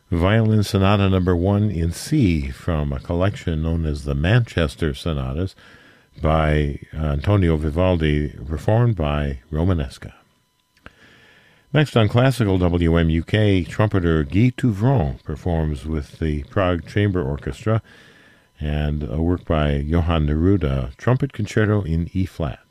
Violin Sonata Number 1 in C from a collection known as the Manchester Sonatas by Antonio Vivaldi, performed by Romanesca. Next on Classical WMUK, trumpeter Guy Touvron performs with the Prague Chamber Orchestra and a work by Johann Neruda, Trumpet Concerto in E-flat.